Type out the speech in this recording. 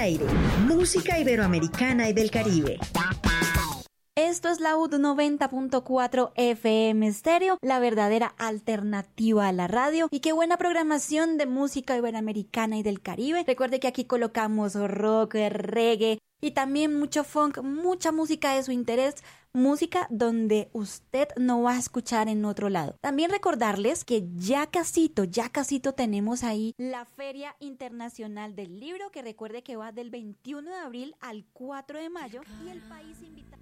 aire, música iberoamericana y del Caribe. Esto es la UD 90.4 FM Stereo, la verdadera alternativa a la radio. Y qué buena programación de música iberoamericana y del Caribe. Recuerde que aquí colocamos rock, reggae y también mucho funk, mucha música de su interés. Música donde usted no va a escuchar en otro lado. También recordarles que ya casito tenemos ahí la Feria Internacional del Libro, que recuerde que va del 21 de abril al 4 de mayo y el país invita.